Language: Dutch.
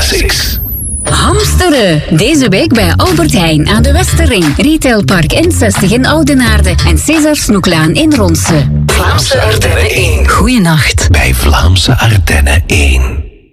Classics. Hamsteren. Deze week bij Albert Heijn aan de Westerring. Retailpark N60 in Oudenaarde en César Snoeklaan in Ronse. Vlaamse Ardennen 1. Goeienacht. Bij Vlaamse Ardennen 1.